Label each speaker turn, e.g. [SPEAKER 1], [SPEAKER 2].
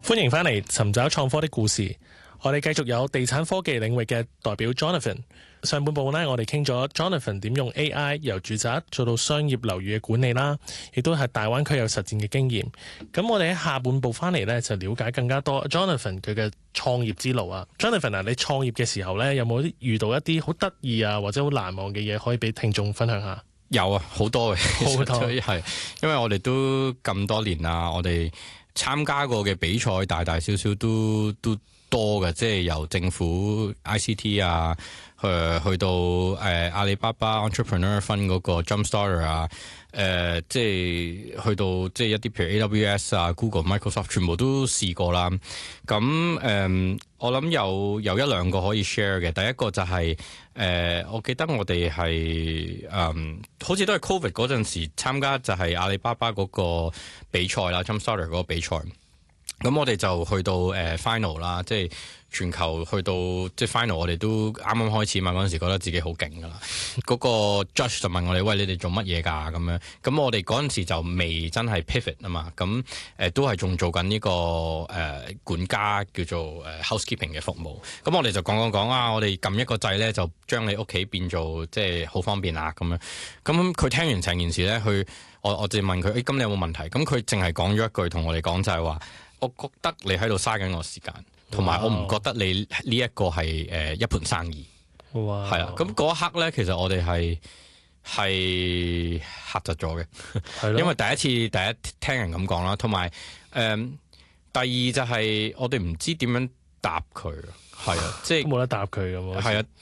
[SPEAKER 1] 歡迎返嚟尋找創科的故事，我哋繼續有地產科技領域嘅代表 Jonathan。上半部呢，我哋傾咗 Jonathan 點用 AI 由住宅做到商業樓宇嘅管理啦，亦都係大灣區有實戰嘅經驗。咁我哋喺下半部返嚟呢，就了解更加多 Jonathan 佢嘅創業之路啊。Jonathan 啊，你創業嘅時候呢，有冇遇到一啲好得意啊或者好難忘嘅嘢可以俾聽眾分享下？
[SPEAKER 2] 有啊，好多嘅，
[SPEAKER 1] 好多
[SPEAKER 2] 係，因為我哋都咁多年啦，我哋參加過嘅比賽大大小小都多嘅，即係由政府 ICT 啊，去到阿里巴巴 Entrepreneur Fund 嗰個 Jumpstarter 啊，即係去到即係一啲譬如 AWS 啊、Google、Microsoft 全部都試過啦。咁我諗有一兩個可以 share 嘅。第一個就係我記得我哋係好似都係 Covid 嗰陣時參加，就係阿里巴巴嗰個比賽啦 ，Jumpstarter 嗰個比賽。咁我哋就去到final 啦，即係全球去到即係 final，我哋都啱啱開始嘛，嗰陣時覺得自己好勁㗎啦。嗰個 judge 就問我哋：喂，你哋做乜嘢㗎？咁樣，咁我哋嗰陣時就未真係 pivot 啊嘛，咁都係仲做緊呢個管家叫做housekeeping 嘅服務。咁我哋就講啊，我哋撳一個掣咧，就將你屋企變做即係好方便啦咁樣。咁佢聽完成件事咧，我就問佢：咁你有冇問題？咁佢淨係講咗一句同我哋講就係話：我覺得你喺度嘥緊我時間，同埋我唔覺得你呢一個係一盤生意。
[SPEAKER 1] 哇！
[SPEAKER 2] 係啊，咁嗰一刻咧，其實我哋係嚇窒咗嘅，因為第一聽人咁講啦，同埋第二就係我哋唔知點樣答佢，係啊，即係
[SPEAKER 1] 冇得答佢咁。
[SPEAKER 2] 係啊。